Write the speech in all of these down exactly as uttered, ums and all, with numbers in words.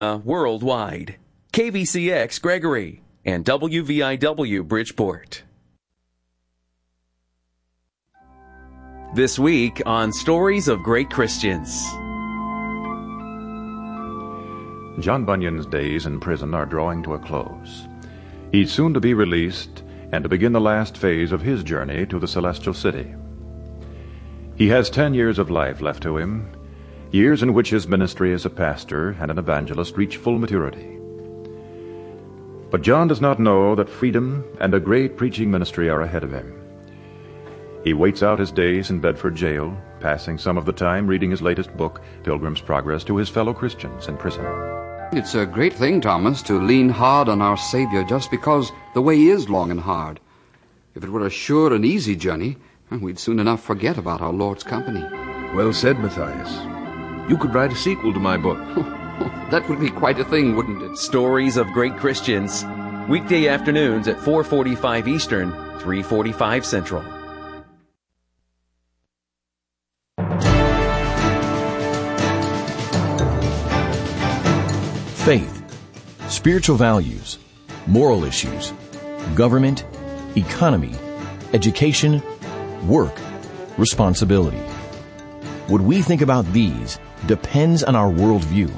Uh, worldwide. K B C X Gregory and W V I W Bridgeport. This week on Stories of Great Christians. John Bunyan's days in prison are drawing to a close. He's soon to be released and to begin the last phase of his journey to the celestial city. He has ten years of life left to him, years in which his ministry as a pastor and an evangelist reach full maturity. But John does not know that freedom and a great preaching ministry are ahead of him. He waits out his days in Bedford jail, passing some of the time reading his latest book, Pilgrim's Progress, to his fellow Christians in prison. It's a great thing, Thomas, to lean hard on our Savior just because the way is long and hard. If it were a sure and easy journey, we'd soon enough forget about our Lord's company. Well said, Matthias. You could write a sequel to my book. That would be quite a thing, wouldn't it? Stories of Great Christians. Weekday afternoons at four forty-five Eastern, three forty-five Central. Faith, spiritual values, moral issues, government, economy, education, work, responsibility. What we think about these depends on our worldview.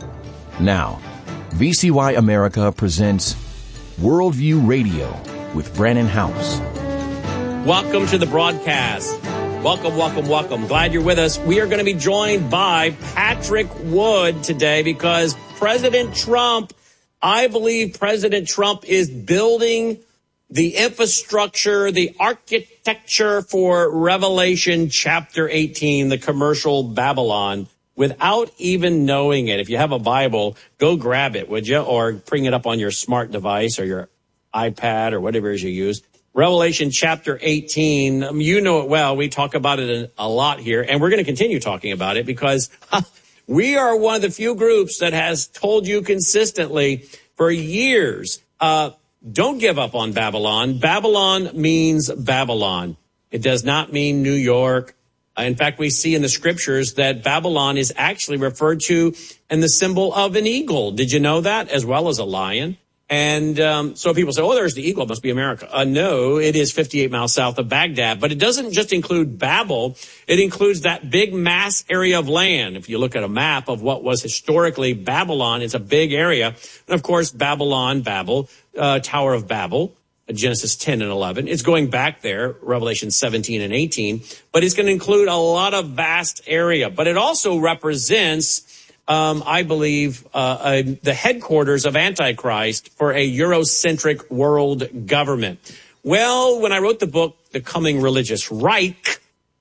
Now, V C Y America presents Worldview Radio with Brannon House. Welcome to the broadcast. Welcome, welcome, welcome. Glad you're with us. We are going to be joined by Patrick Wood today because President Trump, I believe President Trump is building the infrastructure, the architecture for Revelation chapter eighteen, the commercial Babylon, without even knowing it. If you have a Bible, go grab it, would you? Or bring it up on your smart device or your iPad or whatever it is you use. Revelation chapter eighteen, um, you know it well. We talk about it a, a lot here, and we're going to continue talking about it because we are one of the few groups that has told you consistently for years, uh, don't give up on Babylon. Babylon means Babylon. It does not mean New York. Uh, in fact, we see in the scriptures that Babylon is actually referred to in the symbol of an eagle. Did you know that? As well as a lion. And um, so people say, oh, there's the eagle. It must be America. Uh, no, it is fifty-eight miles south of Baghdad. But it doesn't just include Babel. It includes that big mass area of land. If you look at a map of what was historically Babylon, it's a big area. And, of course, Babylon, Babel, uh, Tower of Babel, Genesis ten and eleven. It's going back there, Revelation seventeen and eighteen. But it's going to include a lot of vast area. But it also represents Um, I believe, uh, uh, the headquarters of Antichrist for a Eurocentric world government. Well, when I wrote the book, The Coming Religious Reich,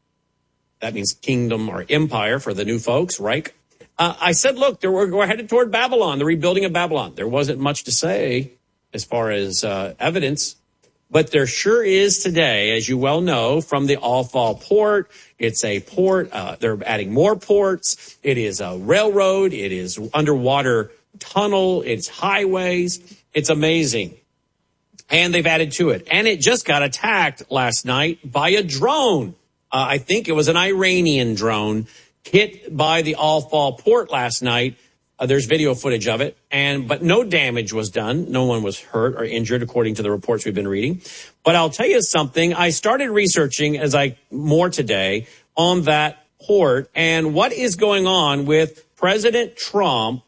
that means kingdom or empire for the new folks, Reich, uh, I said, look, we're, we're headed toward Babylon, the rebuilding of Babylon. There wasn't much to say as far as uh, evidence. But there sure is today, as you well know, from the Al-Fal port. It's a port. Uh, they're adding more ports. It is a railroad. It is underwater tunnel. It's highways. It's amazing. And they've added to it. And it just got attacked last night by a drone. Uh, I think it was an Iranian drone hit by the Al-Fal port last night. Uh, there's video footage of it, and but no damage was done. No one was hurt or injured, according to the reports we've been reading. But I'll tell you something. I started researching as I more today on that port and what is going on with President Trump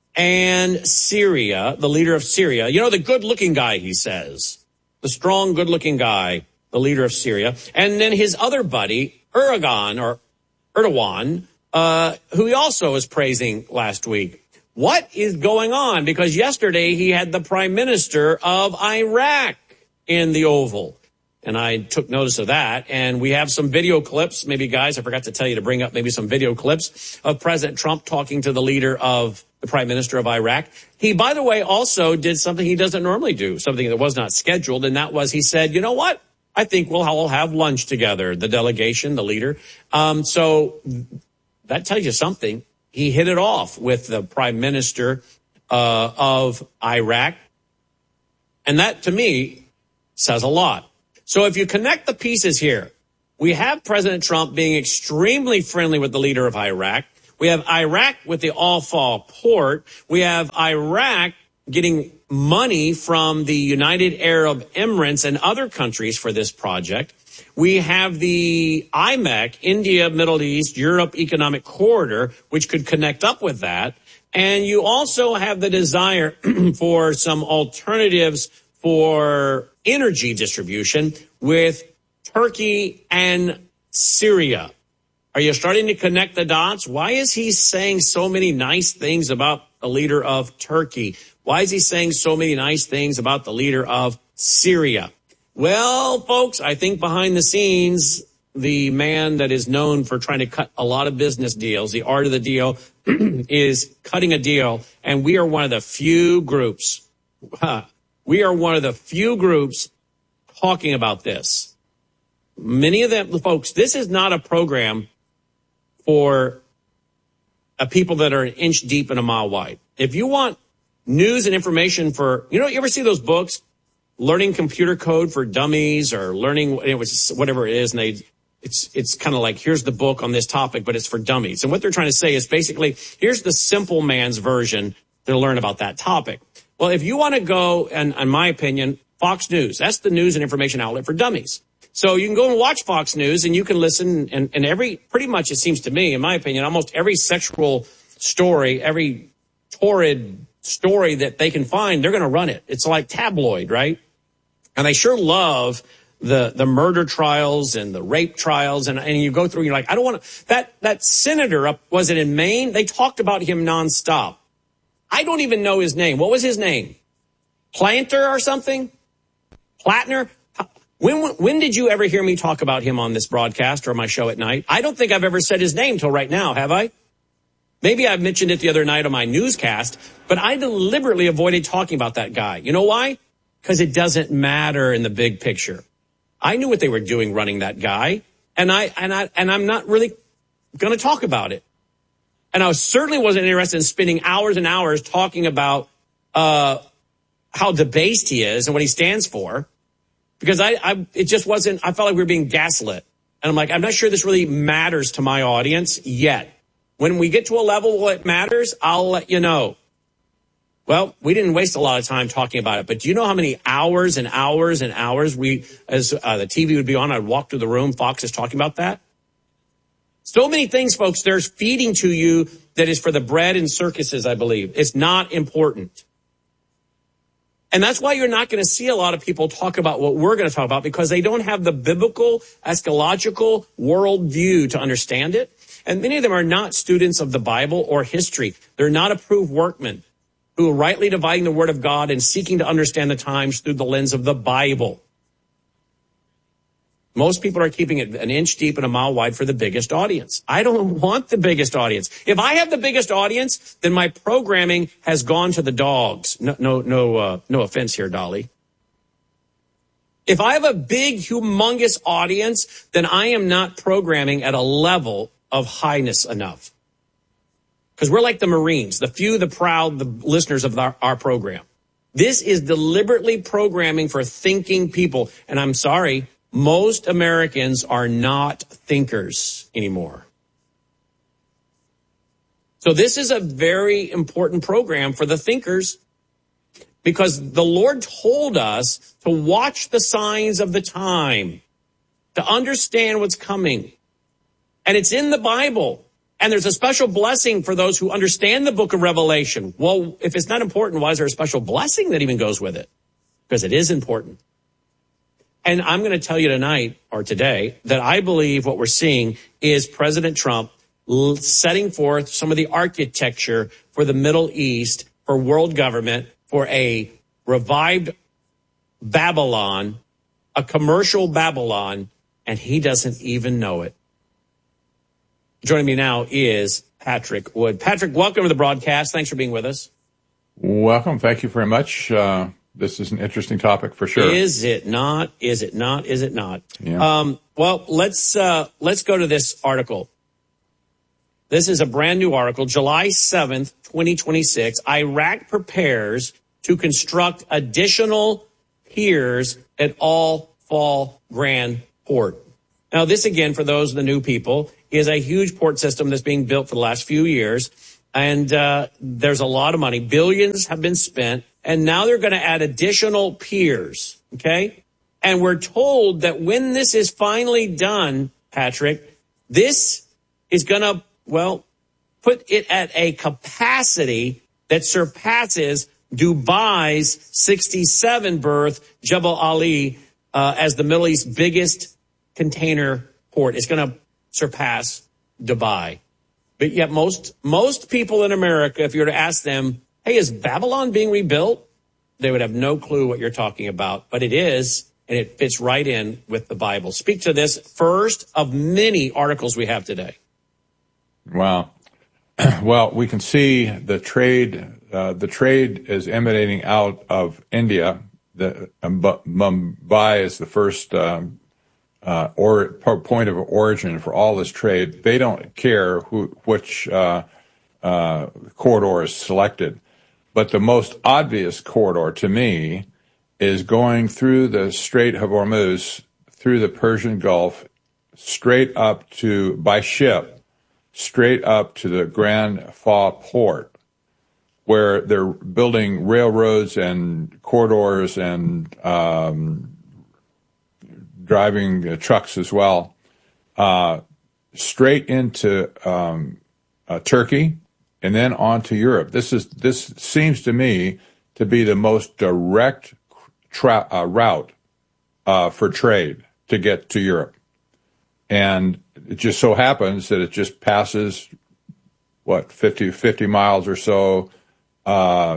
and Syria, the leader of Syria. You know, the good-looking guy, he says, the strong, good-looking guy, the leader of Syria, and then his other buddy, Erdogan or Erdogan, uh, who he also was praising last week. What is going on? Because yesterday he had the prime minister of Iraq in the Oval. And I took notice of that. And we have some video clips. Maybe, guys, I forgot to tell you to bring up maybe some video clips of President Trump talking to the leader of the prime minister of Iraq. He, by the way, also did something he doesn't normally do, something that was not scheduled. And that was he said, you know what? I think we'll all have lunch together, the delegation, the leader. Um, so that tells you something. He hit it off with the prime minister uh, of Iraq. And that, to me, says a lot. So if you connect the pieces here, we have President Trump being extremely friendly with the leader of Iraq. We have Iraq with the Al-Faw port. We have Iraq getting money from the United Arab Emirates and other countries for this project. We have the I M E C, India, Middle East, Europe Economic Corridor, which could connect up with that. And you also have the desire for some alternatives for energy distribution with Turkey and Syria. Are you starting to connect the dots? Why is he saying so many nice things about the leader of Turkey? Why is he saying so many nice things about the leader of Syria? Well, folks, I think behind the scenes, the man that is known for trying to cut a lot of business deals, the art of the deal, is cutting a deal. And we are one of the few groups, huh, we are one of the few groups talking about this. Many of them, folks, this is not a program for a people that are an inch deep and a mile wide. If you want news and information for, you know, you ever see those books, Learning Computer Code for Dummies or Learning, it was whatever it is, and they, it's, it's kind of like, here's the book on this topic, but it's for dummies. And what they're trying to say is basically, here's the simple man's version to learn about that topic. Well, if you want to go, and in my opinion, Fox News, that's the news and information outlet for dummies. So you can go and watch Fox News and you can listen, and, and every, pretty much it seems to me, in my opinion, almost every sexual story, every torrid story that they can find, they're going to run it. It's like tabloid, right? And they sure love the, the murder trials and the rape trials. And, and you go through and you're like, I don't want to, that, that senator up, was it in Maine? They talked about him nonstop. I don't even know his name. What was his name? Planter or something? Platner? When, when did you ever hear me talk about him on this broadcast or my show at night? I don't think I've ever said his name till right now, have I? Maybe I mentioned it the other night on my newscast, but I deliberately avoided talking about that guy. You know why? Because it doesn't matter in the big picture. I knew what they were doing running that guy, and I and I and I'm not really going to talk about it. And I certainly wasn't interested in spending hours and hours talking about uh how debased he is and what he stands for, because I, I it just wasn't. I felt like we were being gaslit, and I'm like, I'm not sure this really matters to my audience yet. When we get to a level where it matters, I'll let you know. Well, we didn't waste a lot of time talking about it, but do you know how many hours and hours and hours we, as uh, the T V would be on, I'd walk through the room, Fox is talking about that? So many things, folks, there's feeding to you that is for the bread and circuses, I believe. It's not important. And that's why you're not going to see a lot of people talk about what we're going to talk about, because they don't have the biblical, eschatological worldview to understand it. And many of them are not students of the Bible or history. They're not approved workmen who are rightly dividing the word of God and seeking to understand the times through the lens of the Bible. Most people are keeping it an inch deep and a mile wide for the biggest audience. I don't want the biggest audience. If I have the biggest audience, then my programming has gone to the dogs. No, no, no, uh, no offense here, Dolly. If I have a big, humongous audience, then I am not programming at a level of highness enough. Because we're like the Marines, the few, the proud, the listeners of our, our program. This is deliberately programming for thinking people. And I'm sorry, most Americans are not thinkers anymore. So this is a very important program for the thinkers, because the Lord told us to watch the signs of the time, to understand what's coming. And it's in the Bible. And there's a special blessing for those who understand the book of Revelation. Well, if it's not important, why is there a special blessing that even goes with it? Because it is important. And I'm going to tell you tonight or today that I believe what we're seeing is President Trump setting forth some of the architecture for the Middle East, for world government, for a revived Babylon, a commercial Babylon, and he doesn't even know it. Joining me now is Patrick Wood. Patrick, welcome to the broadcast. Thanks for being with us. Welcome. Thank you very much. Uh, this is an interesting topic for sure. Is it not? Is it not? Is it not? Yeah. Um, well, let's uh, let's go to this article. This is a brand new article, July seventh, twenty twenty-six. Iraq prepares to construct additional piers at Al-Faw Grand Port. Now, this again, for those of the new people, is a huge port system that's being built for the last few years. And uh, there's a lot of money. Billions have been spent. And now they're going to add additional piers. Okay. And we're told that when this is finally done, Patrick, this is going to, well, put it at a capacity that surpasses Dubai's sixty-seven berth Jebel Ali uh, as the Middle East's biggest container port. It's going to surpass Dubai. But yet most most people in America, if you were to ask them, hey, is Babylon being rebuilt? They would have no clue what you're talking about. But it is, and it fits right in with the Bible. Speak to this first of many articles we have today. Wow. Well, we can see the trade. Uh, the trade is emanating out of India. The um, Mumbai is the first um, uh, or point of origin for all this trade. They don't care who which uh, uh, corridor is selected, but the most obvious corridor to me is going through the Strait of Hormuz, through the Persian Gulf, straight up to by ship. Straight up to the Grand Fa port, where they're building railroads and corridors and um, driving uh, trucks as well, uh, straight into um, uh, Turkey and then on to Europe. This is this seems to me to be the most direct tra- uh, route uh, for trade to get to Europe. And it just so happens that it just passes, what, fifty, fifty miles or so. Uh,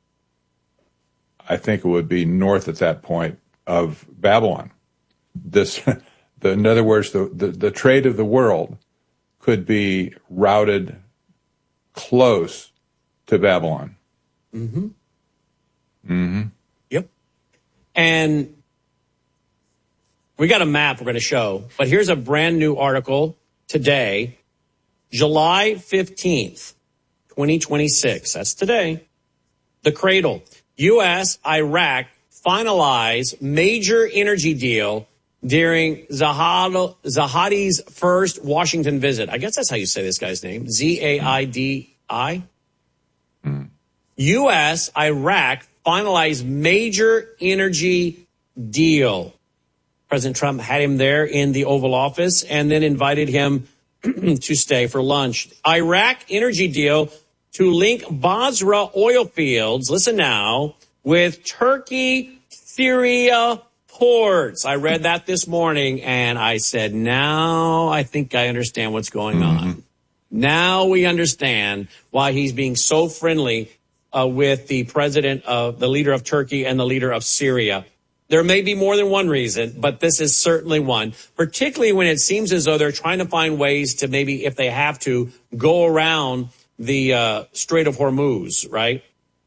I think it would be north at that point of Babylon. This, the, in other words, the, the, the trade of the world could be routed close to Babylon. Mm-hmm. Mm-hmm. Yep. And we got a map we're going to show, but here's a brand new article today, July fifteenth, twenty twenty-six. That's today. The Cradle. U S, Iraq finalize major energy deal during Zahad, Zahadi's first Washington visit. I guess that's how you say this guy's name. Z A I D I. Mm. U S, Iraq finalize major energy deal. President Trump had him there in the Oval Office and then invited him to stay for lunch. Iraq energy deal to link Basra oil fields, listen now, with Turkey, Syria ports. I read that this morning and I said, now I think I understand what's going mm-hmm. on. Now we understand why he's being so friendly uh, with the president of the leader of Turkey and the leader of Syria. There may be more than one reason, but this is certainly one, particularly when it seems as though they're trying to find ways to maybe, if they have to, go around the uh, Strait of Hormuz, right?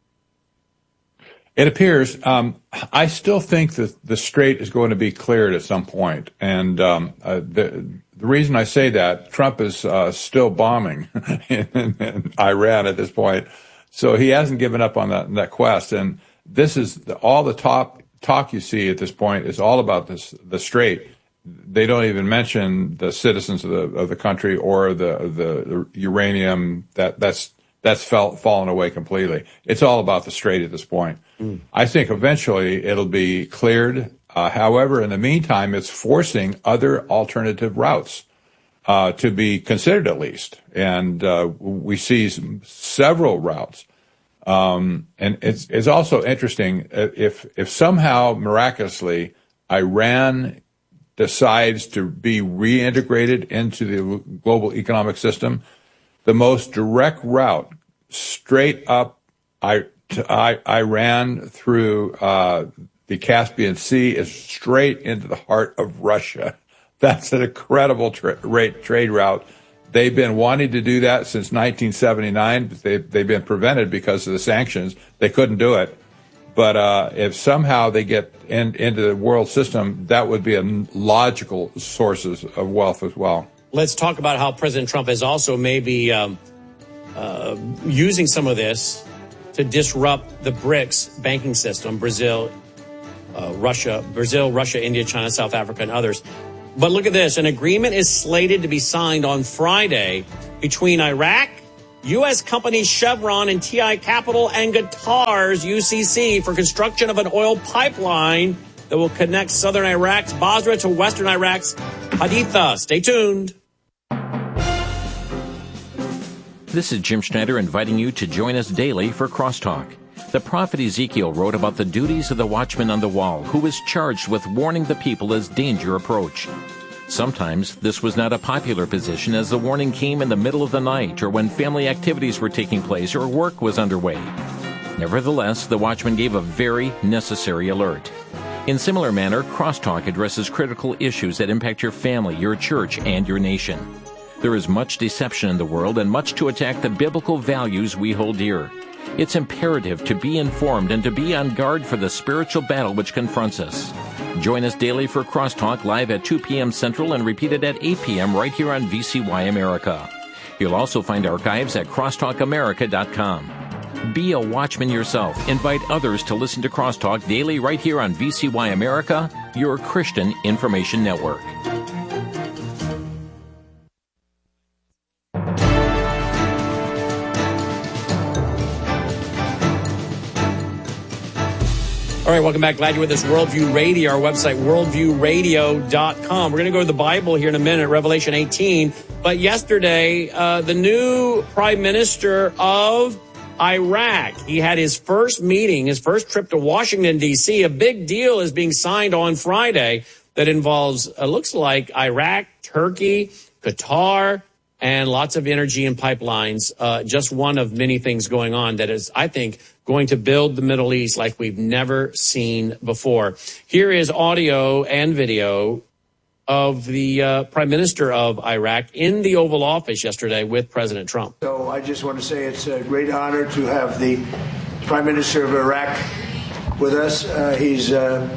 It appears. Um, I still think that the strait is going to be cleared at some point. And um, uh, the, the reason I say that, Trump is uh, still bombing in, in Iran at this point. So he hasn't given up on that, that quest. And this is the, all the top talk you see at this point is all about this, the strait. They don't even mention the citizens of the of the country or the the, the uranium that that's that's fell, fallen away completely. It's all about the strait at this point. Mm. I think eventually it'll be cleared. Uh, however, in the meantime, it's forcing other alternative routes uh, to be considered at least, and uh, we see several routes. Um, and it's, it's also interesting if, if somehow miraculously Iran decides to be reintegrated into the global economic system, the most direct route straight up I, to I, Iran through, uh, the Caspian Sea is straight into the heart of Russia. That's an incredible tra- rate, trade route. They've been wanting to do that since nineteen seventy-nine. But they, they've been prevented because of the sanctions. They couldn't do it. But uh, if somehow they get in, into the world system, that would be a logical sources of wealth as well. Let's talk about how President Trump is also maybe um, uh, using some of this to disrupt the BRICS banking system, Brazil, uh, Russia, Brazil, Russia, India, China, South Africa, and others. But look at this. An agreement is slated to be signed on Friday between Iraq, U S companies Chevron and T I Capital, and Qatar's U C C for construction of an oil pipeline that will connect southern Iraq's Basra to western Iraq's Haditha. Stay tuned. This is Jim Schneider inviting you to join us daily for Crosstalk. The prophet Ezekiel wrote about the duties of the watchman on the wall, who was charged with warning the people as danger approached. Sometimes this was not a popular position, as the warning came in the middle of the night or when family activities were taking place or work was underway. Nevertheless, the watchman gave a very necessary alert. In similar manner, Crosstalk addresses critical issues that impact your family, your church, and your nation. There is much deception in the world and much to attack the biblical values we hold dear. It's imperative to be informed and to be on guard for the spiritual battle which confronts us. Join us daily for Crosstalk live at two p.m. Central and repeated at eight p.m. right here on V C Y America. You'll also find archives at crosstalk america dot com. Be a watchman yourself. Invite others to listen to Crosstalk daily right here on V C Y America, your Christian information network. All right, welcome back. Glad you're with us. Worldview Radio, our website, worldview radio dot com. We're going to go to the Bible here in a minute, Revelation eighteen. But yesterday, uh, the new prime minister of Iraq, he had his first meeting, his first trip to Washington, D C. A big deal is being signed on Friday that involves, uh, looks like Iraq, Turkey, Qatar, and lots of energy and pipelines. Uh, just one of many things going on that is, I think, going to build the Middle East like we've never seen before. Here is audio and video of the uh, Prime Minister of Iraq in the Oval Office yesterday with President Trump. So I just want to say it's a great honor to have the Prime Minister of Iraq with us. Uh, he's uh,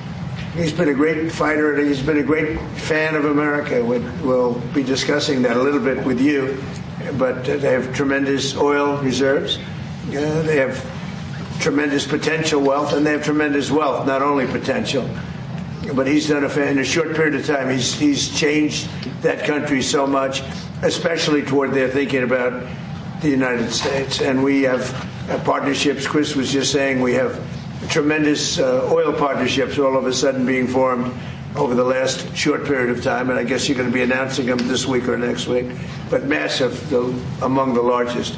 he's been a great fighter, and he's been a great fan of America. We'll be discussing that a little bit with you, but they have tremendous oil reserves. Uh, they have tremendous potential wealth, and they have tremendous wealth, not only potential. But he's done a, in a short period of time, he's, he's changed that country so much, especially toward their thinking about the United States. And we have uh, partnerships. Chris was just saying we have tremendous uh, oil partnerships all of a sudden being formed over the last short period of time. And I guess you're going to be announcing them this week or next week. But massive, the, among the largest.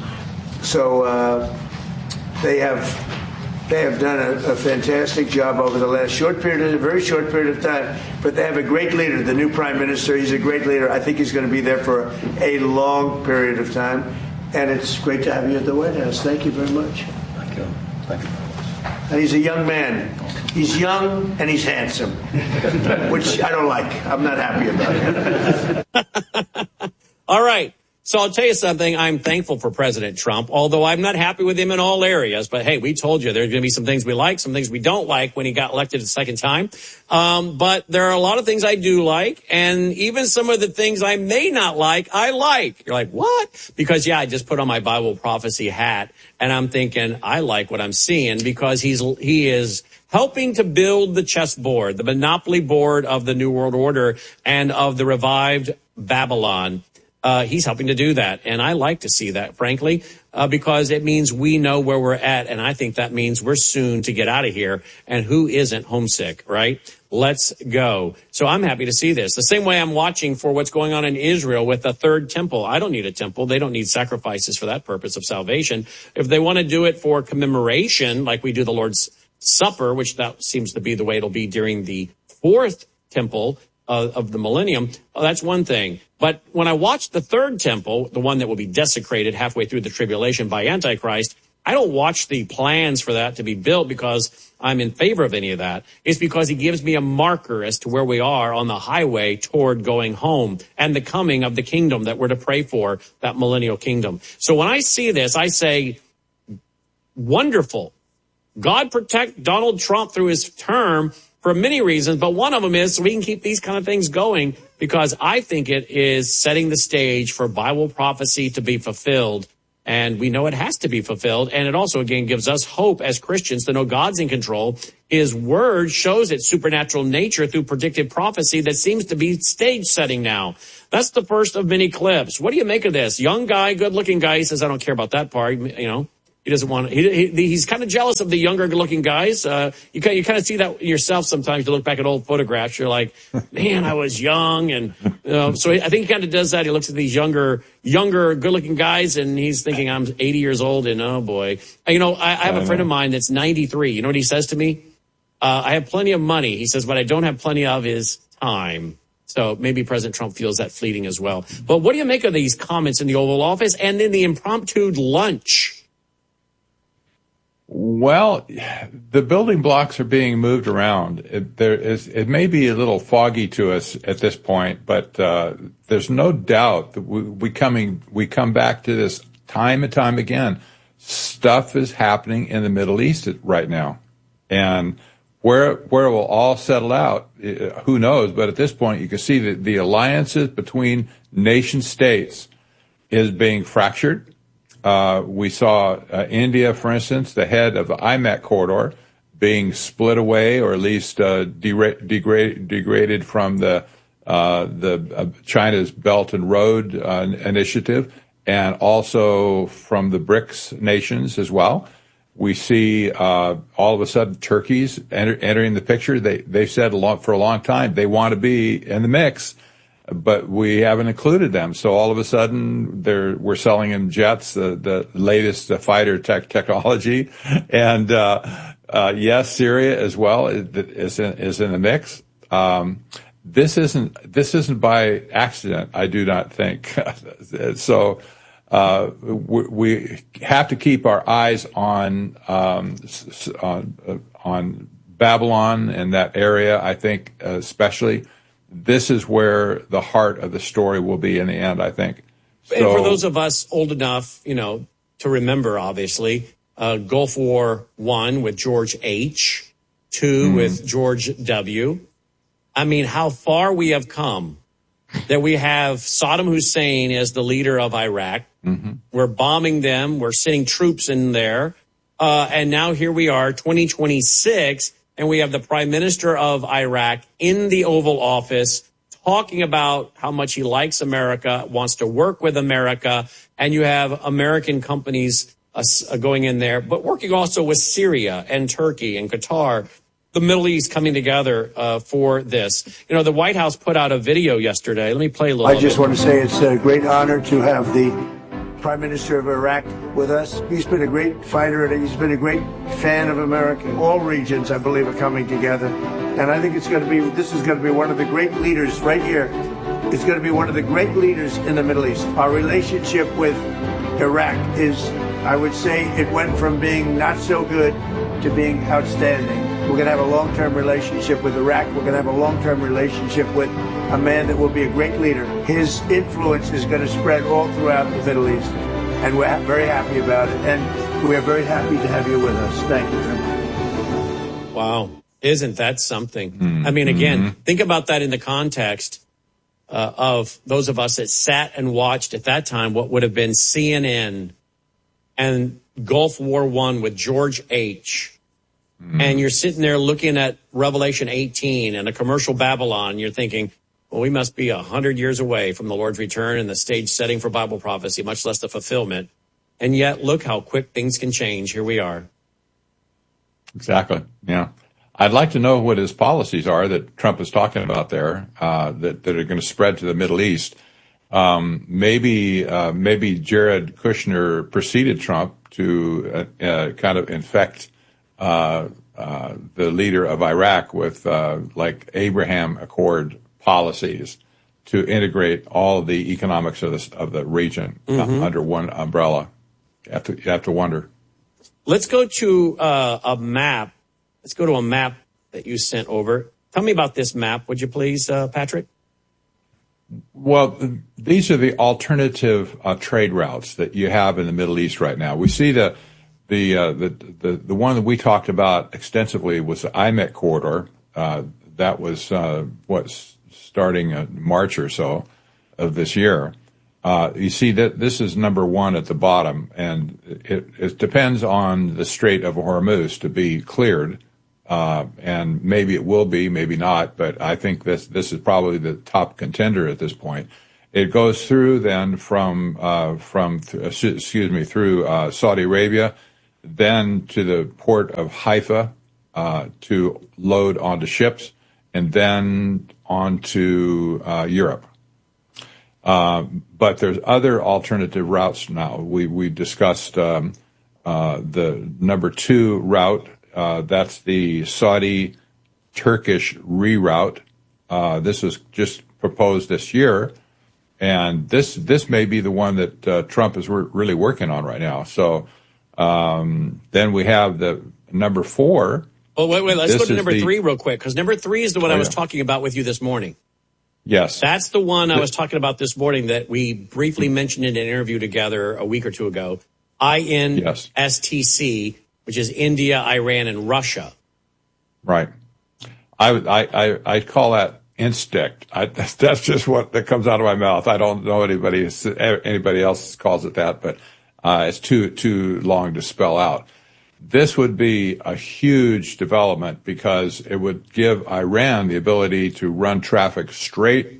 So uh, they have... They have done a, a fantastic job over the last short period, a very short period of time. But they have a great leader, the new prime minister. He's a great leader. I think he's going to be there for a long period of time. And it's great to have you at the White House. Thank you very much. Thank you. Thank you. And he's a young man. He's young and he's handsome, which I don't like. I'm not happy about it. All right. So I'll tell you something. I'm thankful for President Trump, although I'm not happy with him in all areas. But, hey, we told you there's going to be some things we like, some things we don't like when he got elected a second time. Um, but there are a lot of things I do like, and even some of the things I may not like, I like. You're like, what? Because, yeah, I just put on my Bible prophecy hat, and I'm thinking I like what I'm seeing because he's he is helping to build the chessboard, the monopoly board of the New World Order and of the revived Babylon. Uh, he's helping to do that. And I like to see that, frankly, uh, because it means we know where we're at. And I think that means we're soon to get out of here. And who isn't homesick, right? Let's go. So I'm happy to see this. The same way I'm watching for what's going on in Israel with the third temple. I don't need a temple. They don't need sacrifices for that purpose of salvation. If they want to do it for commemoration, like we do the Lord's Supper, which that seems to be the way it'll be during the fourth temple Uh, of the millennium, oh, that's one thing. But when I watch the third temple, the one that will be desecrated halfway through the tribulation by Antichrist, I don't watch the plans for that to be built because I'm in favor of any of that. It's because he gives me a marker as to where we are on the highway toward going home and the coming of the kingdom that we're to pray for, that millennial kingdom. So when I see this, I say, wonderful. God protect Donald Trump through his term for many reasons, but one of them is so we can keep these kind of things going, because I think it is setting the stage for Bible prophecy to be fulfilled And we know it has to be fulfilled. And it also, again, gives us hope as Christians to know God's in control. His word shows its supernatural nature through predictive prophecy that seems to be stage setting now. That's the first of many clips. What do you make of this? Young guy, good looking guy. He says, I don't care about that part. You know, he doesn't want to, he, he, he's kind of jealous of the younger good looking guys. Uh, you kind, you kind of see that yourself sometimes. You look back at old photographs. You're like, man, I was young. And, you know, so I think he kind of does that. He looks at these younger, younger good looking guys and he's thinking I'm eighty years old and oh boy. You know, I, I have a friend of mine that's ninety-three. You know what he says to me? Uh, I have plenty of money. He says, what I don't have plenty of is time. So maybe President Trump feels that fleeting as well. But what do you make of these comments in the Oval Office and in the impromptu lunch? Well, the building blocks are being moved around. It, there is, it may be a little foggy to us at this point, but uh, there's no doubt that we, we coming we come back to this time and time again. Stuff is happening in the Middle East right now, and where where it will all settle out, who knows? But at this point, you can see that the alliances between nation states is being fractured. Uh, we saw uh, India, for instance, the head of the I M E C corridor being split away, or at least uh, degra- degra- degraded from the uh, the uh, China's Belt and Road uh, initiative, and also from the BRICS nations as well. We see uh, all of a sudden Turkey's enter- entering the picture. They they've said a long, for a long time they want to be in the mix, but we haven't included them. So all of a sudden, they're, we're selling them jets, the, the latest uh, fighter tech technology. And, uh, uh, yes, Syria as well is in, is in the mix. Um, this isn't, this isn't by accident, I do not think. So, uh, we, we have to keep our eyes on, um, on, uh, on Babylon and that area, I think, uh, especially. This is where the heart of the story will be in the end, I think. So, and for those of us old enough, you know, to remember, obviously, uh, Gulf War One with George H, two mm-hmm. with George W. I mean, how far we have come that we have Saddam Hussein as the leader of Iraq. Mm-hmm. We're bombing them. We're sending troops in there. Uh, and now here we are, twenty twenty-six. And we have the prime minister of Iraq in the Oval Office talking about how much he likes America, wants to work with America. And you have American companies uh, going in there, but working also with Syria and Turkey and Qatar, the Middle East coming together uh, for this. You know, the White House put out a video yesterday. Let me play a little I just bit. want to say it's a great honor to have the Prime Minister of Iraq with us. He's been a great fighter and he's been a great fan of America. All regions, I believe, are coming together. And I think it's going to be, this is going to be one of the great leaders right here. It's going to be one of the great leaders in the Middle East. Our relationship with Iraq is, I would say, it went from being not so good to being outstanding. We're going to have a long-term relationship with Iraq. We're going to have a long-term relationship with a man that will be a great leader. His influence is going to spread all throughout the Middle East, and we're very happy about it. And we're very happy to have you with us. Thank you very much. Wow. Isn't that something? Mm-hmm. I mean, again, think about that in the context uh, of those of us that sat and watched at that time what would have been C N N and Gulf War One with George H. Mm-hmm. And you're sitting there looking at Revelation eighteen and a commercial Babylon. You're thinking, well, we must be a hundred years away from the Lord's return and the stage setting for Bible prophecy, much less the fulfillment. And yet, look how quick things can change. Here we are. Exactly. Yeah. I'd like to know what his policies are that Trump is talking about there, uh, that, that are going to spread to the Middle East. Um, maybe, uh, maybe Jared Kushner preceded Trump to uh, uh, kind of infect uh, uh, the leader of Iraq with uh, like Abraham Accord policies to integrate all of the economics of the of the region mm-hmm. uh, under one umbrella. You have to you have to wonder. Let's go to uh, a map. Let's go to a map that you sent over. Tell me about this map, would you please, uh, Patrick? Well, these are the alternative uh, trade routes that you have in the Middle East right now. We see the the uh, the, the the one that we talked about extensively was the I M E C corridor. Uh, that was uh, what starting in March or so of this year. Uh, you see that this is number one at the bottom, and it, it depends on the Strait of Hormuz to be cleared, uh, and maybe it will be, maybe not, but I think this this is probably the top contender at this point. It goes through then from uh, from th- excuse me through uh, Saudi Arabia, then to the port of Haifa uh, to load onto ships, and then onto uh, Europe. Uh, but there's other alternative routes now. We we discussed um, uh, the number two route. Uh, that's the Saudi-Turkish reroute. Uh, this was just proposed this year, and this this may be the one that uh, Trump is re- really working on right now. So um, then we have the number four. Oh, wait, wait. Let's This go to is number the- three real quick, because number three is the one Oh, I was yeah. talking about with you this morning. Yes. That's the one I was talking about this morning that we briefly mentioned in an interview together a week or two ago. I N S T C, which is India, Iran, and Russia. Right. I would- I I I call that instinct. I, that's just what that comes out of my mouth. I don't know anybody anybody else calls it that, but uh, it's too too long to spell out. This would be a huge development because it would give Iran the ability to run traffic straight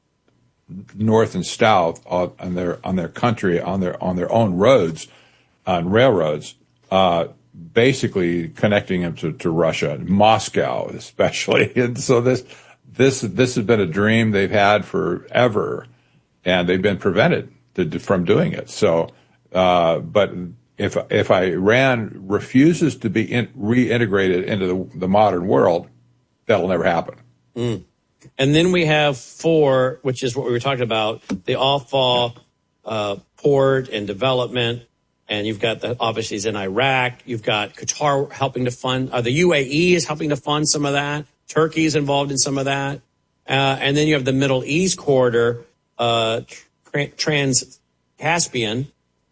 north and south on, on their on their country on their on their own roads, on railroads, uh, basically connecting them to, to Russia, Moscow especially. And so this this this has been a dream they've had forever, and they've been prevented to, from doing it. So, uh, but. If if Iran refuses to be in, reintegrated into the, the modern world, that'll never happen. Mm. And then we have four, which is what we were talking about, the Al-Fa uh, port and development. And you've got the obviously is in Iraq. You've got Qatar helping to fund. Uh, the U A E is helping to fund some of that. Turkey is involved in some of that. Uh, and then you have the Middle East corridor, uh, tra- Trans-Caspian.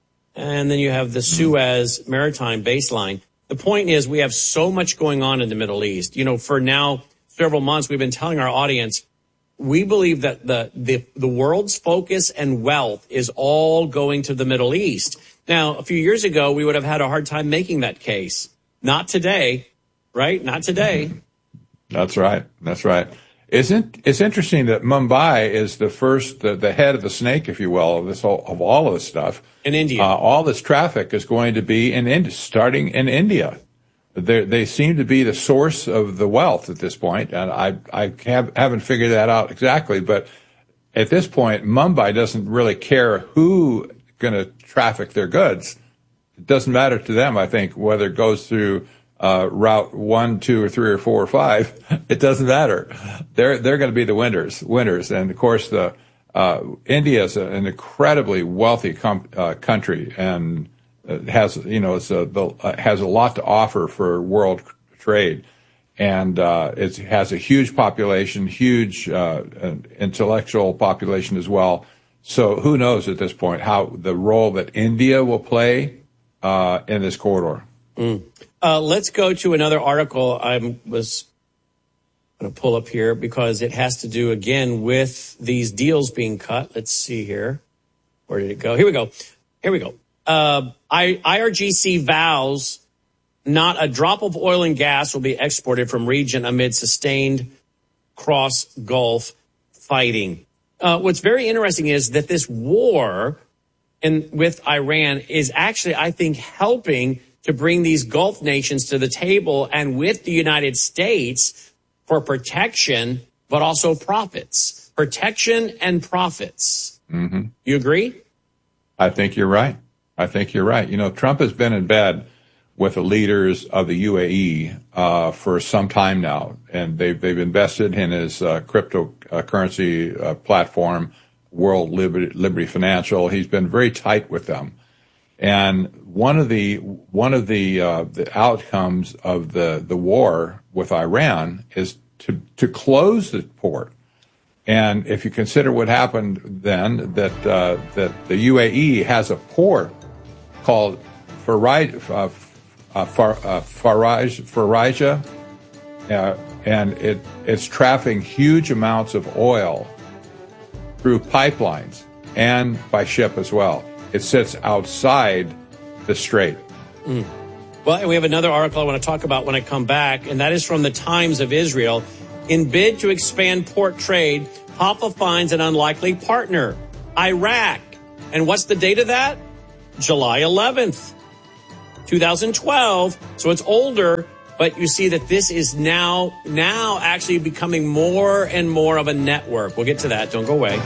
And then you have the Suez maritime baseline. The point is we have so much going on in the Middle East. You know, for now several months, we've been telling our audience, we believe that the, the, the world's focus and wealth is all going to the Middle East. Now, a few years ago, we would have had a hard time making that case. Not today, right? Not today. That's right. That's right. Isn't it's interesting that Mumbai is the first, the, the head of the snake, if you will, of this whole, of all of this stuff. In India. Uh, all this traffic is going to be in India, starting in India. They're, they seem to be the source of the wealth at this point, and I, I have, haven't figured that out exactly, but at this point, Mumbai doesn't really care who going to traffic their goods. It doesn't matter to them, I think, whether it goes through Uh, route one, two, or three, or four, or five. It doesn't matter. They're they're going to be the winners. Winners, and of course, the uh, India is an incredibly wealthy com- uh, country, and has you know it's a, the, uh, has a lot to offer for world trade, and uh, it has a huge population, huge uh, intellectual population as well. So who knows at this point how the role that India will play uh, in this corridor. Mm. Uh, let's go to another article I was going to pull up here because it has to do, again, with these deals being cut. Let's see here. Where did it go? Here we go. Here we go. Uh, I, I R G C vows not a drop of oil and gas will be exported from region amid sustained cross-Gulf fighting. Uh, what's very interesting is that this war in, with Iran is actually, I think, helping to bring these Gulf nations to the table and with the United States for protection, but also profits. Protection and profits. Mm-hmm. You agree? I think you're right. I think you're right. You know, Trump has been in bed with the leaders of the U A E uh, for some time now, and they've they've invested in his uh, cryptocurrency uh, platform, World Liberty, Liberty Financial. He's been very tight with them. And one of the one of the uh, the outcomes of the, the war with Iran is to to close the port. And if you consider what happened then, that uh, that the U A E has a port called Faraj, uh, uh, Far, uh, Faraj, Faraja, uh, and it it's trafficking huge amounts of oil through pipelines. and by ship as well. It sits outside the strait. Mm. Well, and we have another article I want to talk about when I come back, and that is from the Times of Israel. In bid to expand port trade, Hoffa finds an unlikely partner, Iraq. And what's the date of that? July eleventh, twenty twelve. So it's older, but you see that this is now, now actually becoming more and more of a network. We'll get to that. Don't go away.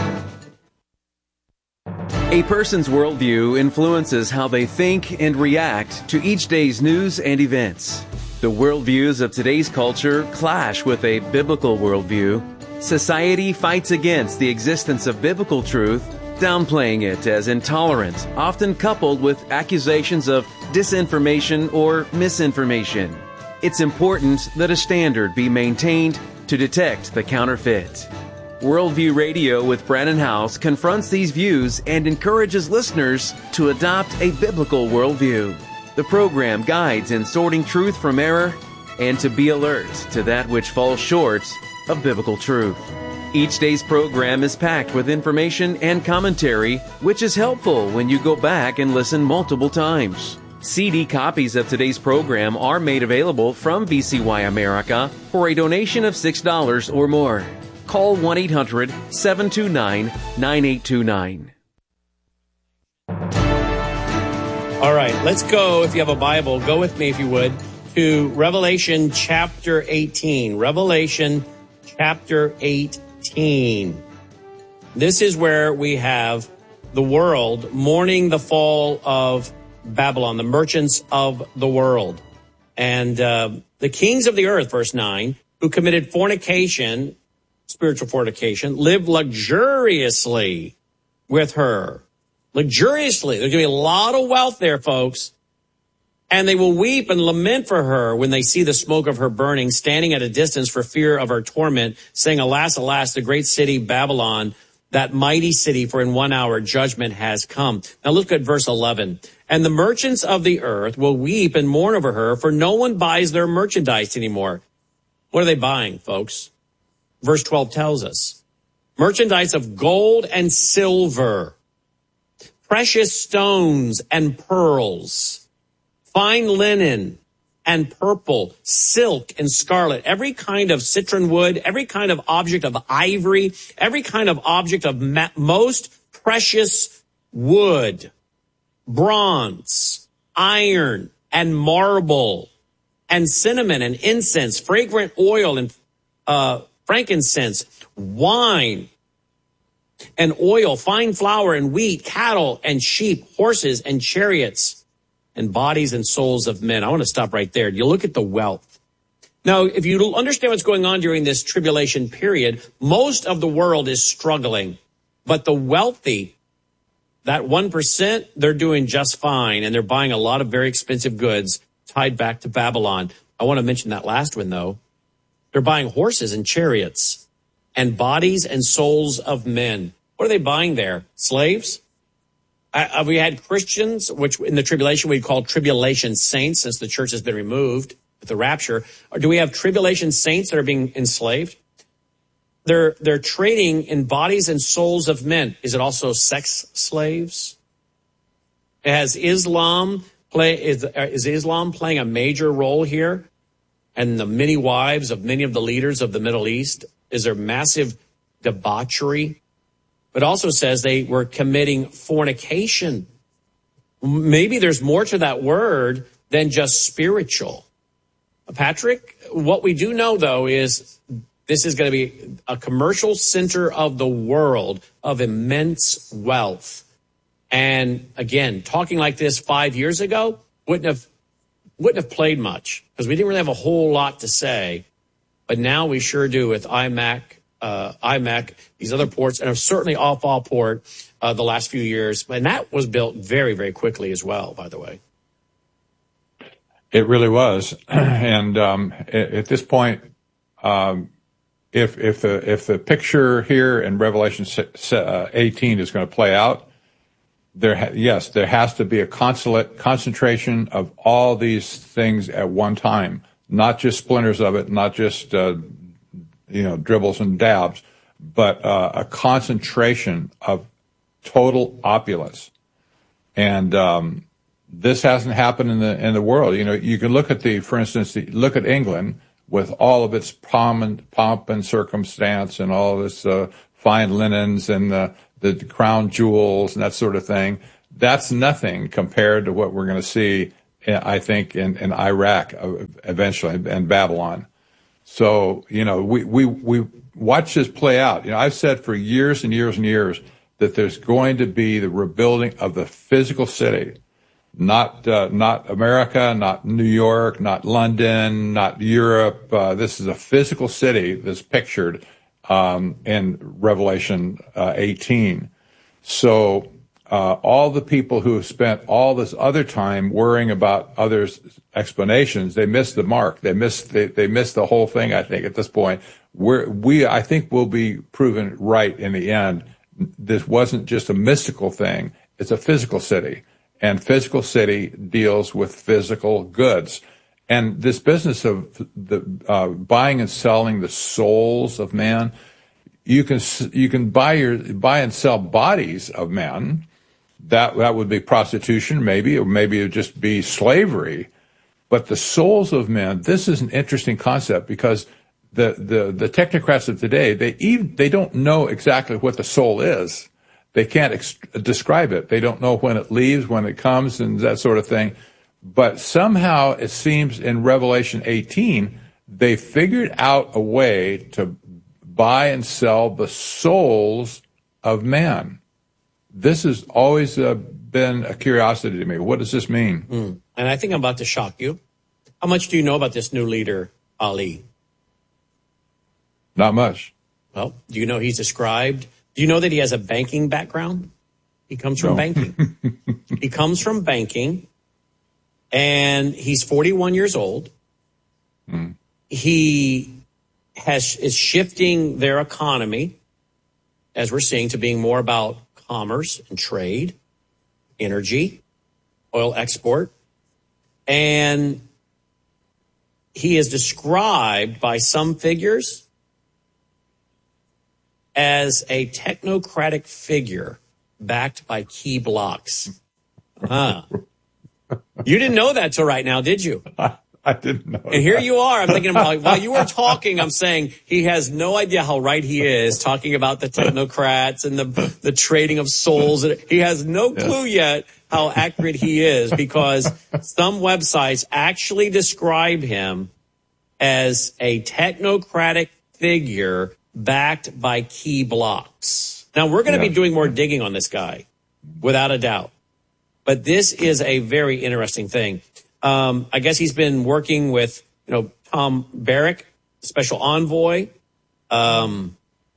A person's worldview influences how they think and react to each day's news and events. The worldviews of today's culture clash with a biblical worldview. Society fights against the existence of biblical truth, downplaying it as intolerant, often coupled with accusations of disinformation or misinformation. It's important that a standard be maintained to detect the counterfeit. Worldview Radio with Brannon Howse confronts these views and encourages listeners to adopt a biblical worldview. The program guides in sorting truth from error and to be alert to that which falls short of biblical truth. Each day's program is packed with information and commentary, which is helpful when you go back and listen multiple times. C D copies of today's program are made available from V C Y America for a donation of six dollars or more. Call one eight hundred seven two nine nine eight two nine. All right, let's go. If you have a Bible, go with me, if you would, to Revelation chapter eighteen. Revelation chapter eighteen. This is where we have the world mourning the fall of Babylon, the merchants of the world. And uh, the kings of the earth, verse nine, who committed fornication, spiritual fornication, lived luxuriously with her. Luxuriously. There's going to be a lot of wealth there, folks. And they will weep and lament for her when they see the smoke of her burning, standing at a distance for fear of her torment, saying, alas, alas, the great city Babylon, that mighty city, for in one hour judgment has come. Now look at verse eleven. And the merchants of the earth will weep and mourn over her, for no one buys their merchandise anymore. What are they buying, folks? Verse twelve tells us, merchandise of gold and silver, precious stones and pearls, fine linen and purple, silk and scarlet, every kind of citron wood, every kind of object of ivory, every kind of object of ma- most precious wood, bronze, iron and marble, and cinnamon and incense, fragrant oil and uh frankincense, wine and oil, fine flour and wheat, cattle and sheep, horses and chariots, and bodies and souls of men. I want to stop right there. You look at the wealth. Now, if you understand what's going on during this tribulation period, most of the world is struggling, but the wealthy, that one percent, they're doing just fine, and they're buying a lot of very expensive goods tied back to Babylon. I want to mention that last one, though. They're buying horses and chariots and bodies and souls of men. What are they buying there? Slaves? Uh, we had Christians, which in the tribulation we'd call tribulation saints, since the church has been removed with the rapture. Or do we have tribulation saints that are being enslaved? They're, they're trading in bodies and souls of men. Is it also sex slaves? Has Islam play, is, is Islam playing a major role here? And the many wives of many of the leaders of the Middle East? Is there massive debauchery? It also says they were committing fornication. Maybe there's more to that word than just spiritual. Patrick, what we do know, though, is this is going to be a commercial center of the world of immense wealth. And again, talking like this five years ago wouldn't have wouldn't have played much because we didn't really have a whole lot to say. But now we sure do with iMac, uh, iMac, these other ports, and certainly off-all port uh, the last few years. And that was built very, very quickly as well, by the way. It really was. And um, at, at this point, um, if if the if the picture here in Revelation eighteen is going to play out, there ha- yes, there has to be a consulate concentration of all these things at one time, not just splinters of it, not just uh, you know dribbles and dabs, but uh, a concentration of total opulence. And um, this hasn't happened in the in the world. You know, you can look at the, for instance, the, look at England with all of its pomp and, pomp and circumstance and all this uh, fine linens and the, the crown jewels and that sort of thing. That's nothing compared to what we're going to see, I think, in, in Iraq eventually and Babylon. So, you know, we, we, we watch this play out. You know, I've said for years and years and years that there's going to be the rebuilding of the physical city. Not uh, not America, not New York, not London, not Europe. Uh, this is a physical city that's pictured um, in Revelation uh, eighteen. So uh, all the people who have spent all this other time worrying about others' explanations, they missed the mark. They missed they, they missed the whole thing. I think at this point, we're, we I think will be proven right in the end. This wasn't just a mystical thing; it's a physical city. And physical city deals with physical goods. And this business of the uh, buying and selling the souls of man, you can you can buy your buy and sell bodies of men. That that would be prostitution, maybe, or maybe it would just be slavery. But the souls of men, this is an interesting concept because the the, the technocrats of today, they even they don't know exactly what the soul is. They can't ex- describe it. They don't know when it leaves, when it comes, and that sort of thing. But somehow it seems in Revelation eighteen, they figured out a way to buy and sell the souls of man. This has always uh, been a curiosity to me. What does this mean? Mm. And I think I'm about to shock you. How much do you know about this new leader, Ali? Not much. Well, do you know he's described... Do you know that he has a banking background? He comes from no. banking. He comes from banking, and he's forty-one years old. Mm. He has is shifting their economy, as we're seeing, to being more about commerce and trade, energy, oil export. And he is described by some figures as a technocratic figure backed by key blocks. Huh. You didn't know that till right now, did you? I, I didn't know. And here you are. I'm thinking about, while you were talking, I'm saying he has no idea how right he is, talking about the technocrats and the the trading of souls. He has no clue yet how accurate he is, because some websites actually describe him as a technocratic figure backed by key blocks. Now, we're going to yeah. be doing more digging on this guy, without a doubt. But this is a very interesting thing. Um, I guess he's been working with, you know, Tom Barrack, special envoy. Um,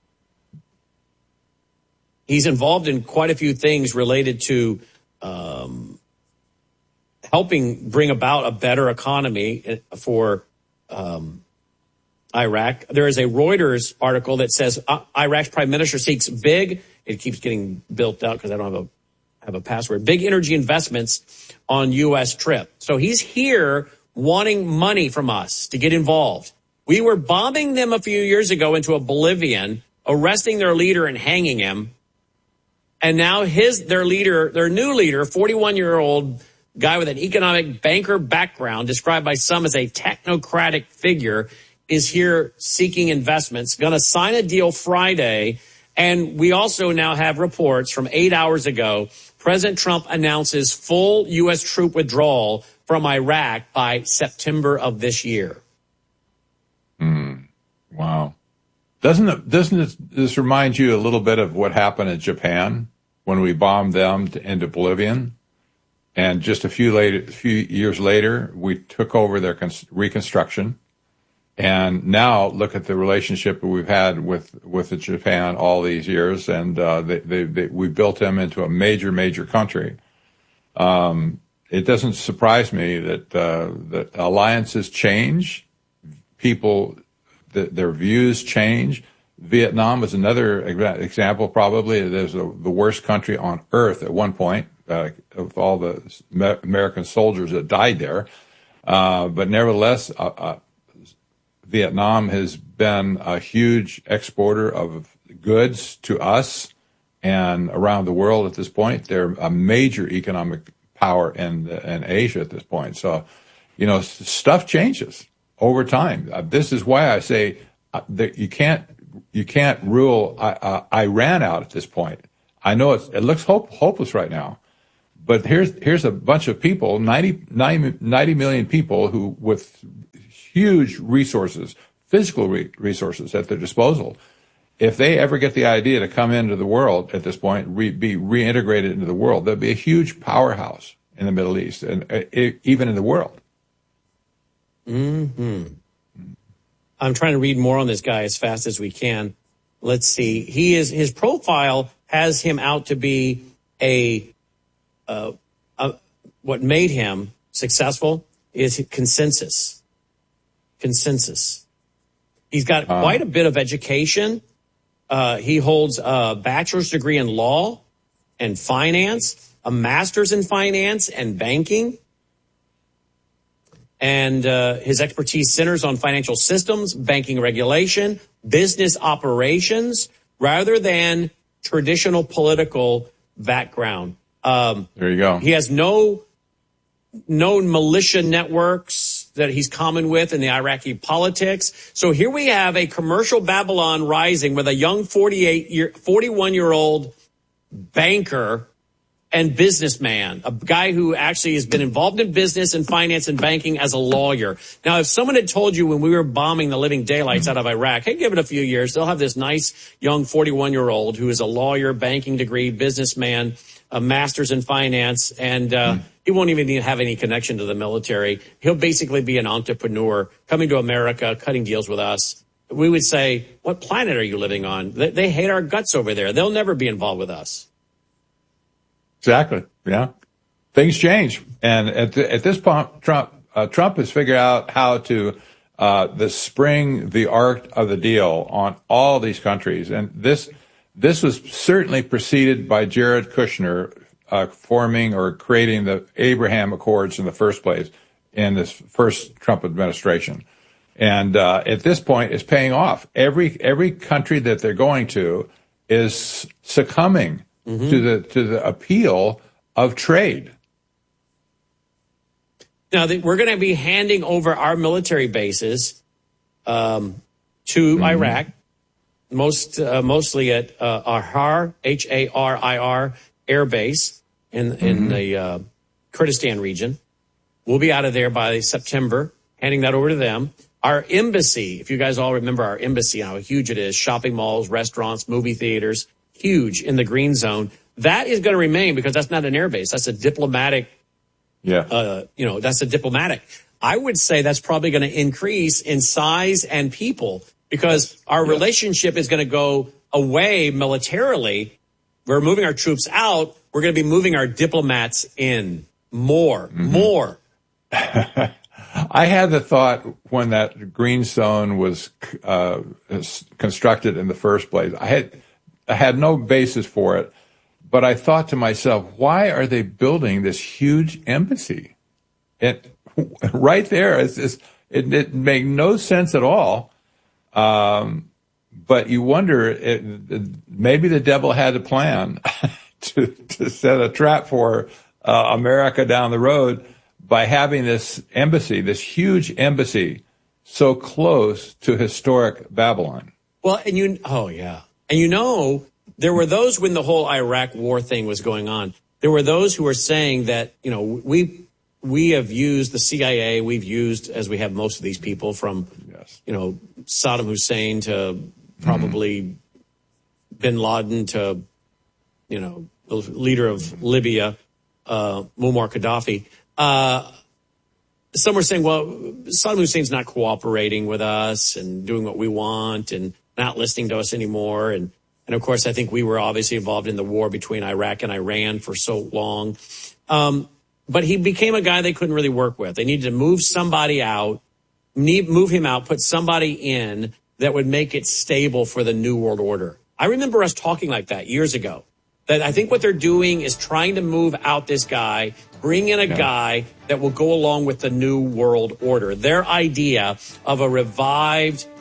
he's involved in quite a few things related to um, helping bring about a better economy for um Iraq. There is a Reuters article that says uh, Iraq's prime minister seeks big, it keeps getting built out because I don't have a have a password, big energy investments on U S trip. So he's here wanting money from us to get involved. We were bombing them a few years ago into oblivion, arresting their leader and hanging him. And now his their leader, their new leader, forty-one-year-old guy with an economic banker background, described by some as a technocratic figure, is here seeking investments, going to sign a deal Friday. And we also now have reports from eight hours ago. President Trump announces full U S troop withdrawal from Iraq by September of this year. Mm, wow. Doesn't it, doesn't it, this remind you a little bit of what happened in Japan when we bombed them to, into oblivion? And just a few later, a few years later, we took over their cons- reconstruction. And now look at the relationship we've had with, with Japan all these years. And, uh, they, they, they, we built them into a major, major country. Um, it doesn't surprise me that, uh, that alliances change. People, the, their views change. Vietnam is another example, probably. It is the worst country on earth at one point, uh, of all the American soldiers that died there. Uh, but nevertheless, uh, uh Vietnam has been a huge exporter of goods to us, and around the world at this point. They're a major economic power in in Asia at this point. So, you know, stuff changes over time. Uh, this is why I say uh, that you can't you can't rule uh, uh, Iran out at this point. I know it's, it looks hope, hopeless right now, but here's here's a bunch of people, ninety, ninety, ninety million people who with huge resources, physical re- resources at their disposal. If they ever get the idea to come into the world at this point, re- be reintegrated into the world, there'll be a huge powerhouse in the Middle East and uh, it, even in the world. Hmm. I'm trying to read more on this guy as fast as we can. Let's see. He is his profile has him out to be a, uh, a what made him successful is consensus. Consensus. He's got um, quite a bit of education. Uh, he holds a bachelor's degree in law and finance, a master's in finance and banking. And uh, his expertise centers on financial systems, banking regulation, business operations, rather than traditional political background. Um, there you go. He has no known militia networks that he's common with in the Iraqi politics. So here we have a commercial Babylon rising with a young forty-eight year, forty-one year old banker and businessman, a guy who actually has been involved in business and finance and banking as a lawyer. Now, if someone had told you when we were bombing the living daylights out of Iraq, hey, give it a few years, they'll have this nice young forty-one year old who is a lawyer, banking degree, businessman, a master's in finance, and uh, mm. he won't even have any connection to the military. He'll basically be an entrepreneur coming to America, cutting deals with us. We would say, what planet are you living on? They, they hate our guts over there. They'll never be involved with us. Exactly. Yeah. Things change. And at, the, at this point, Trump, uh, Trump has figured out how to, uh, the spring, the art of the deal on all these countries. And this, this was certainly preceded by Jared Kushner, uh, forming or creating the Abraham Accords in the first place in this first Trump administration. And, uh, at this point it's paying off. Every, every country that they're going to is succumbing Mm-hmm. to the to the appeal of trade. Now, the, we're going to be handing over our military bases um, to mm-hmm. Iraq, most uh, mostly at uh, Ahrar, H A R I R Air Base in mm-hmm. in the uh, Kurdistan region. We'll be out of there by September, handing that over to them. Our embassy, if you guys all remember our embassy, how huge it is, shopping malls, restaurants, movie theaters, huge in the green zone. That is going to remain because that's not an air base. That's a diplomatic, yeah. Uh, you know, that's a diplomatic. I would say that's probably going to increase in size and people because our yeah. relationship is going to go away militarily. We're moving our troops out. We're going to be moving our diplomats in more, mm-hmm. more. I had the thought when that green zone was uh, constructed in the first place. I had I had no basis for it, but I thought to myself, why are they building this huge embassy? It right there, it's, it's, it, it made no sense at all. Um, but you wonder, it, it, maybe the devil had a plan to, to set a trap for uh, America down the road by having this embassy, this huge embassy, so close to historic Babylon. Well, and you, oh yeah. And you know, there were those when the whole Iraq war thing was going on, there were those who were saying that, you know, we, we have used the C I A, we've used, as we have most of these people from, yes. you know, Saddam Hussein to probably mm-hmm. bin Laden to, you know, the leader of Libya, uh, Muammar Gaddafi. Uh, some were saying, well, Saddam Hussein's not cooperating with us and doing what we want and not listening to us anymore. And, and of course, I think we were obviously involved in the war between Iraq and Iran for so long. Um, but he became a guy they couldn't really work with. They needed to move somebody out, need, move him out, put somebody in that would make it stable for the New World Order. I remember us talking like that years ago. That I think what they're doing is trying to move out this guy, bring in a yeah. guy that will go along with the New World Order. Their idea of a revived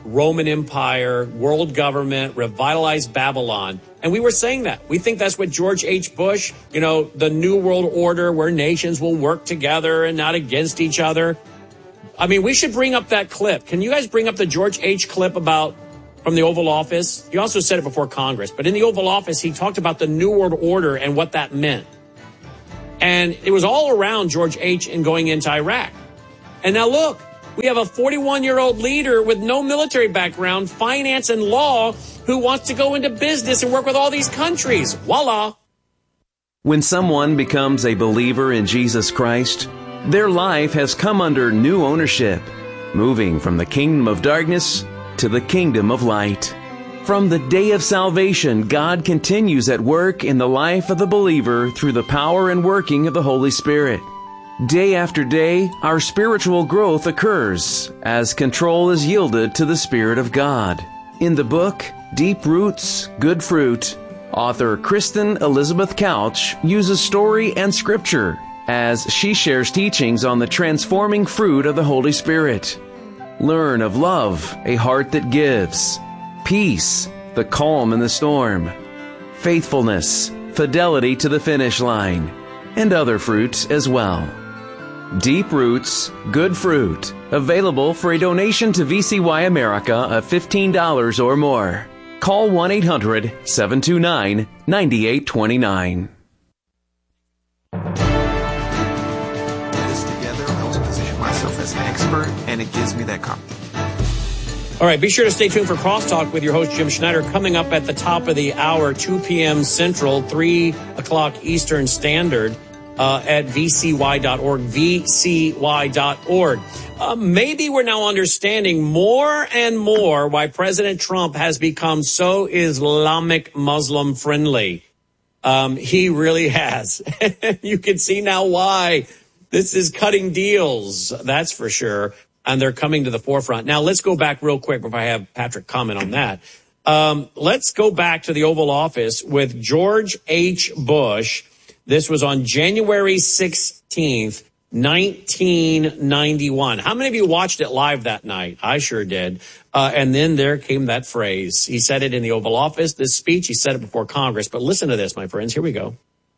Roman Empire, world government, revitalize Babylon. And we were saying that. We think that's what George H. Bush, you know, the New World Order where nations will work together and not against each other. I mean, we should bring up that clip. Can you guys bring up the George H. clip about from the Oval Office? He also said it before Congress. But in the Oval Office, he talked about the New World Order and what that meant. And it was all around George H. and going into Iraq. And now look, we have a forty-one-year-old leader with no military background, finance and law, who wants to go into business and work with all these countries. Voila. When someone becomes a believer in Jesus Christ, their life has come under new ownership, moving from the kingdom of darkness to the kingdom of light. From the day of salvation, God continues at work in the life of the believer through the power and working of the Holy Spirit. Day after day, our spiritual growth occurs as control is yielded to the Spirit of God. In the book, Deep Roots, Good Fruit, author Kristen Elizabeth Couch uses story and scripture as she shares teachings on the transforming fruit of the Holy Spirit. Learn of love, a heart that gives; peace, the calm in the storm; faithfulness, fidelity to the finish line; and other fruits as well. Deep Roots, Good Fruit, available for a donation to V C Y America of fifteen dollars or more. Call one eight hundred seven two nine nine eight two nine. This together helps position myself as an expert, and it gives me that confidence. All right, be sure to stay tuned for Crosstalk with your host, Jim Schneider, coming up at the top of the hour, two p.m. Central, three o'clock Eastern Standard, uh, at V C Y dot org, V C Y dot org. Uh, maybe we're now understanding more and more why President Trump has become so Islamic Muslim friendly. Um, he really has. You can see now why. This is cutting deals, that's for sure. And they're coming to the forefront. Now, let's go back real quick before I have Patrick comment on that. Um, let's go back to the Oval Office with George H. Bush. This was on January sixteenth, nineteen ninety-one. How many of you watched it live that night? I sure did. Uh, and then there came that phrase. He said it in the Oval Office, this speech. He said it before Congress. But listen to this, my friends. Here we go.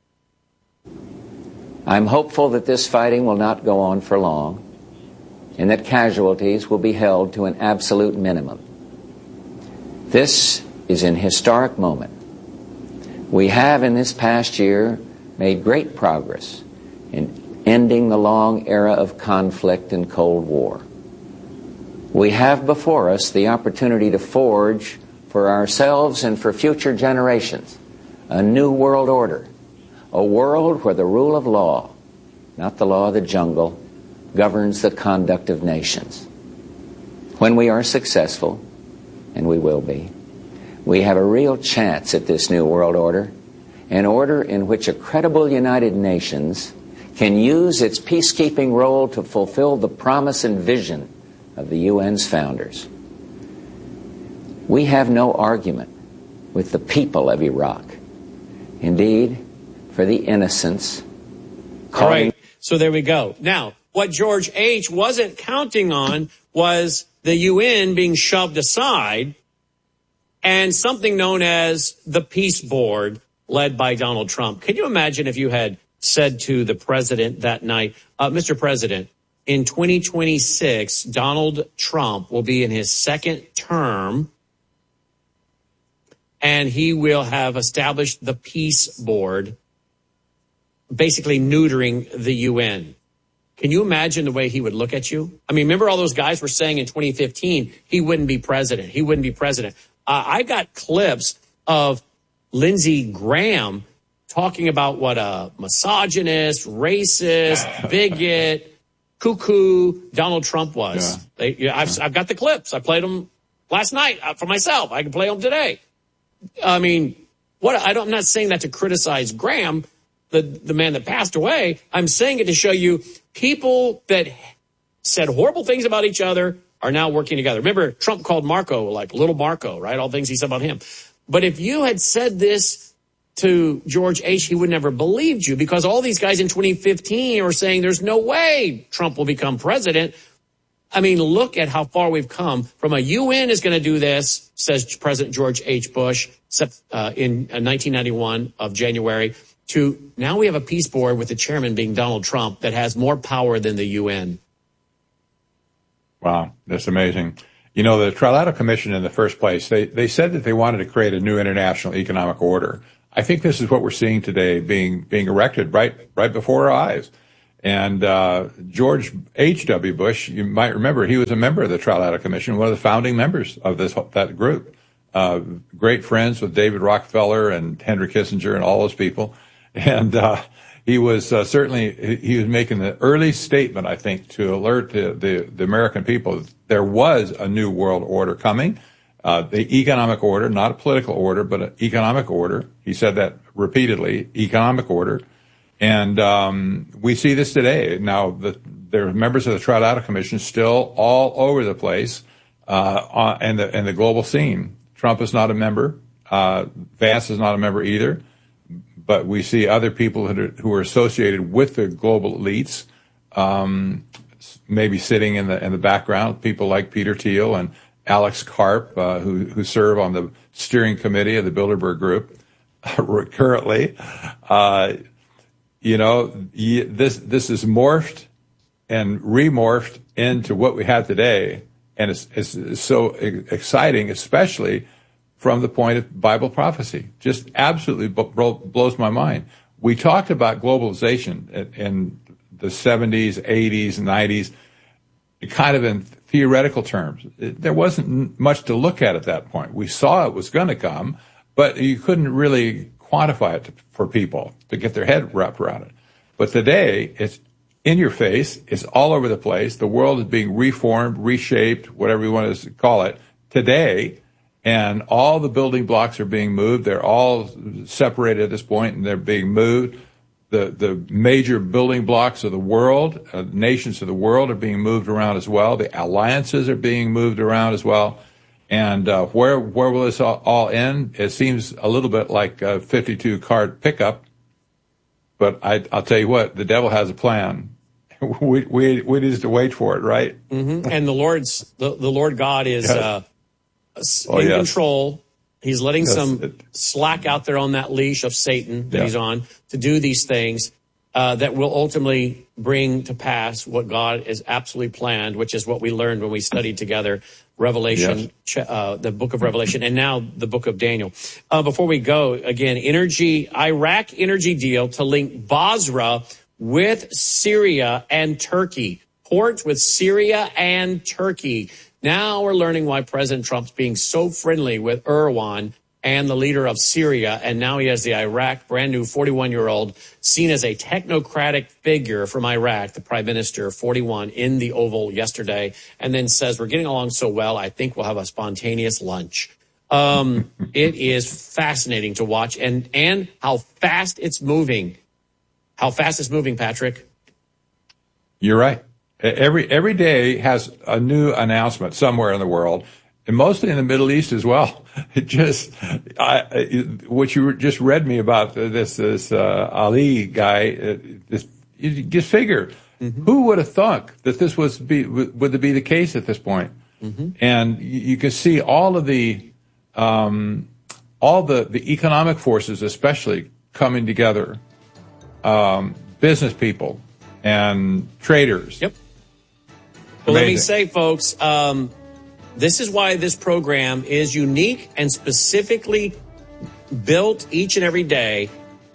I'm hopeful that this fighting will not go on for long, and that casualties will be held to an absolute minimum. This is an historic moment. We have in this past year made great progress in ending the long era of conflict and Cold War. We have before us the opportunity to forge for ourselves and for future generations a new world order, a world where the rule of law, not the law of the jungle, governs the conduct of nations. When we are successful, and we will be, we have a real chance at this new world order, an order in which a credible United Nations can use its peacekeeping role to fulfill the promise and vision of the U N's founders. We have no argument with the people of Iraq. Indeed, for the innocents. All right, so there we go. Now, what George H. wasn't counting on was the U N being shoved aside and something known as the Peace Board led by Donald Trump. Can you imagine if you had said to the president that night, uh, Mister President, in twenty twenty-six, Donald Trump will be in his second term and he will have established the Peace Board, basically neutering the U N. Can you imagine the way he would look at you? I mean, remember all those guys were saying in twenty fifteen, he wouldn't be president. He wouldn't be president. Uh, I got clips of Lindsey Graham talking about what a misogynist, racist, bigot, cuckoo Donald Trump was. Yeah. They, yeah, I've, I've got the clips. I played them last night for myself. I can play them today. I mean, what? I don't, I'm not saying that to criticize Graham, the, the man that passed away. I'm saying it to show you people that said horrible things about each other are now working together. Remember, Trump called Marco like little Marco, right? All things he said about him. But if you had said this to George H., he would never believed you, because all these guys in twenty fifteen were saying there's no way Trump will become president. I mean, look at how far we've come from a U N is going to do this, says President George H. Bush uh, in nineteen ninety-one of January, to now we have a peace board with the chairman being Donald Trump that has more power than the U N. Wow, that's amazing. You know, the Trilateral Commission in the first place, they, they said that they wanted to create a new international economic order. I think this is what we're seeing today being being erected right right before our eyes. And uh George H W. Bush, you might remember, he was a member of the Trilateral Commission, one of the founding members of this that group. Uh great friends with David Rockefeller and Henry Kissinger and all those people. And uh he was uh, certainly he was making the early statement, I think, to alert the the, the American people that there was a new world order coming. Uh, the economic order, not a political order, but an economic order. He said that repeatedly, economic order. And um, we see this today. Now, the, there are members of the Trilateral Commission still all over the place uh, on, and, the, and the global scene. Trump is not a member. Uh, Vance is not a member either. But we see other people who are, who are associated with the global elites, um, maybe sitting in the in the background. People like Peter Thiel and Alex Karp, uh, who, who serve on the steering committee of the Bilderberg Group currently. Uh, you know, this, this is morphed and remorphed into what we have today. And it's, it's so exciting, especially from the point of Bible prophecy. Just absolutely blows my mind. We talked about globalization in the seventies, eighties, nineties, kind of in theoretical terms. There wasn't much to look at at that point. We saw it was going to come, but you couldn't really quantify it to, for people to get their head wrapped around it. But today, it's in your face. It's all over the place. The world is being reformed, reshaped, whatever you want to call it, today. And all the building blocks are being moved. They're all separated at this point, and they're being moved. The the major building blocks of the world, uh, nations of the world, are being moved around as well. The alliances are being moved around as well. And uh, where where will this all, all end? It seems a little bit like a fifty-two card pickup. But I, I'll tell you what, the devil has a plan. we we we need to wait for it, right? Mm-hmm. And the Lord's the, the Lord God is yes. uh, oh, in yes. control. He's letting yes. some it, slack out there on that leash of Satan that yeah. he's on to do these things uh, that will ultimately bring to pass what God has absolutely planned, which is what we learned when we studied together Revelation, yes. uh, the book of Revelation, and now the book of Daniel. Uh, before we go, again, energy, Iraq energy deal to link Basra with Syria and Turkey. Ports with Syria and Turkey. Now we're learning why President Trump's being so friendly with Erdogan and the leader of Syria, and now he has the Iraq brand new forty-one-year-old seen as a technocratic figure from Iraq, the prime minister, forty-one, in the Oval yesterday, and then says, we're getting along so well, I think we'll have a spontaneous lunch. Um, it is fascinating to watch, and, and how fast it's moving. How fast it's moving, Patrick. You're right. Every every day has a new announcement somewhere in the world, and mostly in the Middle East as well. It just, I, what you just read me about this this uh, Ali guy. This, you just figure, mm-hmm. who would have thought that this was be would be the case at this point? Mm-hmm. And you, you can see all of the um, all the the economic forces, especially coming together, um, business people and traders. Yep. Well, let me say, folks, um, this is why this program is unique and specifically built each and every day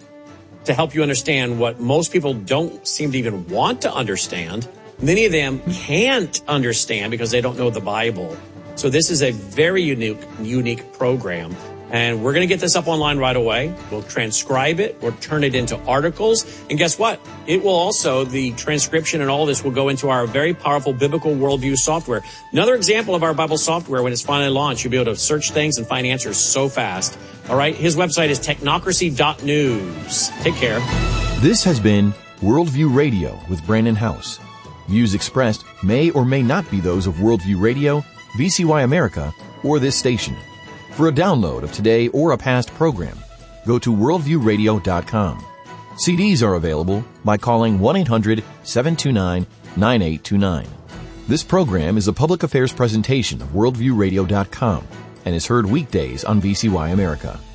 to help you understand what most people don't seem to even want to understand. Many of them can't understand because they don't know the Bible. So this is a very unique, unique program. And we're going to get this up online right away. We'll transcribe it. We'll turn it into articles. And guess what? It will also, the transcription and all this will go into our very powerful Biblical Worldview software. Another example of our Bible software, when it's finally launched, you'll be able to search things and find answers so fast. All right. His website is technocracy dot news. Take care. This has been Worldview Radio with Brandon House. Views expressed may or may not be those of Worldview Radio, V C Y America, or this station. For a download of today or a past program, go to worldview radio dot com. C Ds are available by calling one eight hundred seven two nine nine eight two nine. This program is a public affairs presentation of worldview radio dot com and is heard weekdays on V C Y America.